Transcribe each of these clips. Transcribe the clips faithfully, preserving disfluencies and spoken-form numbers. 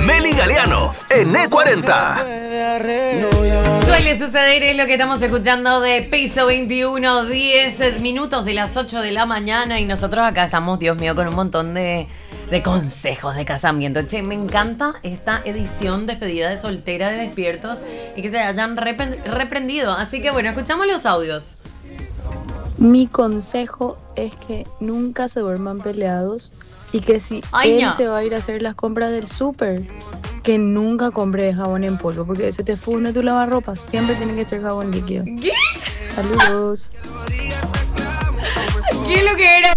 Meli Galeano en E cuarenta. Suele suceder, es lo que estamos escuchando de Piso veintiuno, diez minutos de las ocho de la mañana y nosotros acá estamos, Dios mío, con un montón de, de consejos de casamiento. Che, me encanta esta edición despedida de soltera de Despiertos y que se hayan repren- reprendido. Así que bueno, escuchamos los audios. Mi consejo es que nunca se duerman peleados y que si Ay, él no. se va a ir a hacer las compras del súper, que nunca compre jabón en polvo, porque se te funde tu lavarropa. Siempre tiene que ser jabón líquido. ¿Qué? Saludos. ¿Qué es lo que era?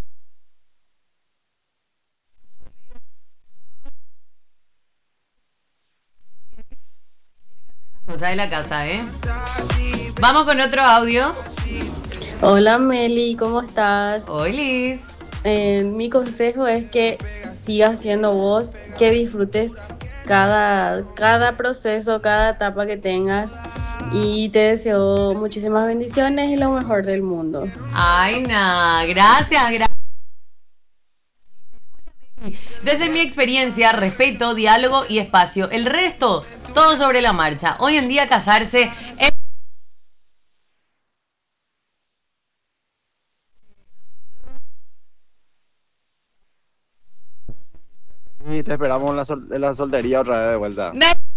Cosa de la casa, ¿eh? Vamos con otro audio. Hola Meli, ¿cómo estás? Hoy Liz. Eh, mi consejo es que sigas siendo vos, que disfrutes cada, cada proceso, cada etapa que tengas y te deseo muchísimas bendiciones y lo mejor del mundo. Ay, no, gracias, gracias. Desde mi experiencia, respeto, diálogo y espacio. El resto, todo sobre la marcha. Hoy en día casarse es... Y te esperamos en la, sol- en la soltería otra vez de vuelta.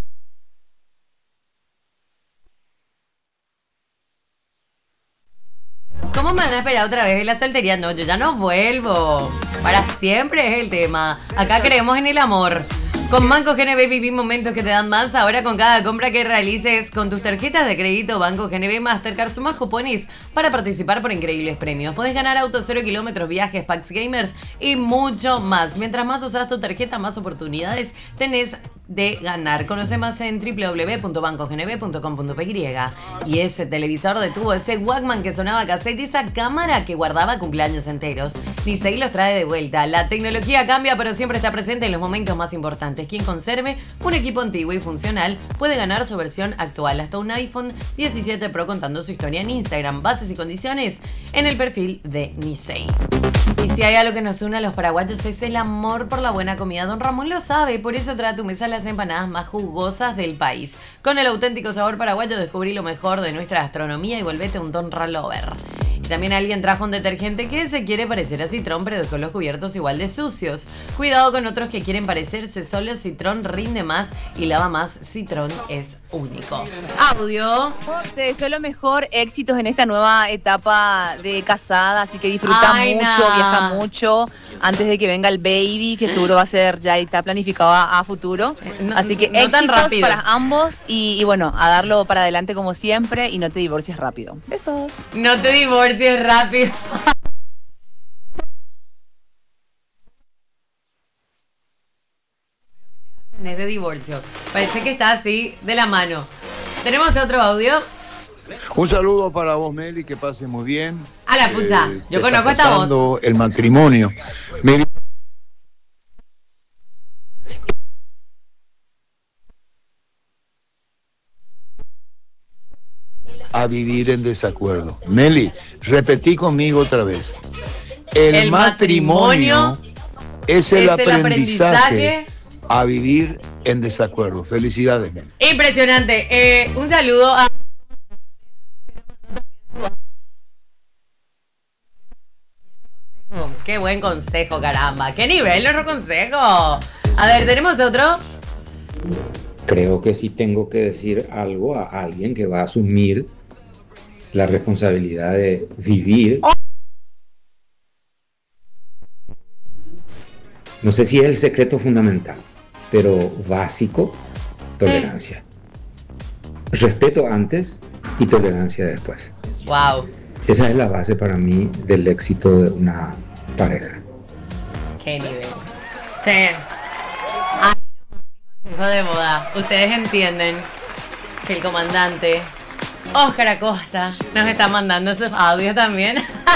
¿Cómo me van a esperar otra vez en la soltería? No, yo ya no vuelvo. Para siempre es el tema. Acá creemos en el amor. Con Banco G N B viví momentos que te dan más. Ahora con cada compra que realices con tus tarjetas de crédito Banco G N B Mastercard sumas cupones para participar por increíbles premios. Podés ganar autos cero kilómetros, viajes, packs gamers y mucho más. Mientras más usas tu tarjeta, más oportunidades tenés de ganar. Conoce más en doble u doble u doble u punto banco g n b punto com punto p y. Y ese televisor de tubo, ese Walkman que sonaba cassette, esa cámara que guardaba cumpleaños enteros. Nisei los trae de vuelta. La tecnología cambia, pero siempre está presente en los momentos más importantes. Quien conserve un equipo antiguo y funcional puede ganar su versión actual, hasta un iPhone diecisiete Pro, contando su historia en Instagram. Bases y condiciones en el perfil de Nisei. Y si hay algo que nos une a los paraguayos es el amor por la buena comida. Don Ramón lo sabe, por eso trae a tu mesa las empanadas más jugosas del país. Con el auténtico sabor paraguayo descubrí lo mejor de nuestra gastronomía y volvete un Don Ralover. Y también alguien trajo un detergente que se quiere parecer a Citrón, pero con los cubiertos igual de sucios. Cuidado con otros que quieren parecerse, solo Citrón rinde más y lava más. Citrón es único. Audio. Te deseo lo mejor, éxitos en esta nueva etapa de casada, así que disfruta Ay, mucho, nah. viaja mucho antes de que venga el baby, que seguro va a ser, ya está planificado a, a futuro. No- así que no tan éxitos rápido. para ambos y, y bueno, a darlo para adelante como siempre y no te divorcies rápido. Besos. No te divorcies rápido. Es de divorcio. Parece que está así de la mano. Tenemos otro audio. Un saludo para vos, Meli, que pases muy bien. A la pucha, Eh, yo te conozco está esta voz. pasando el matrimonio. Meli, a vivir en desacuerdo. Meli, repetí conmigo otra vez. El, El matrimonio, matrimonio es el, es el aprendizaje, aprendizaje a vivir en desacuerdo. Felicidades, Meli. Impresionante. Eh, un saludo a... Qué buen consejo, caramba. Qué nivel nuestro consejo. A ver, ¿tenemos otro? Creo que sí tengo que decir algo a alguien que va a asumir la responsabilidad de vivir. No sé si es el secreto fundamental, pero básico, tolerancia. Respeto antes y tolerancia después. Wow. Esa es la base para mí del éxito de una pareja. Qué nivel. Sí. Ay, consejo de boda. Ustedes entienden que el comandante Óscar Acosta nos está mandando esos audios también.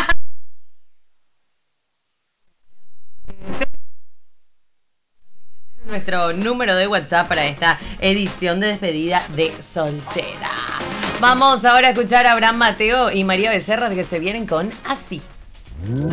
Nuestro número de WhatsApp para esta edición de despedida de soltera. Vamos ahora a escuchar a Abraham Mateo y María Becerra, que se vienen con Así.